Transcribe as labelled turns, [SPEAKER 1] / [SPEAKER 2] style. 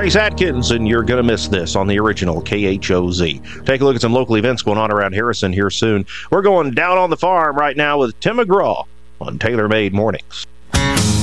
[SPEAKER 1] Trace Atkins, and you're going to miss this on the original KHOZ. Take a look at some local events going on around Harrison here soon. We're going down on the farm right now with Tim McGraw on Taylor Made Mornings.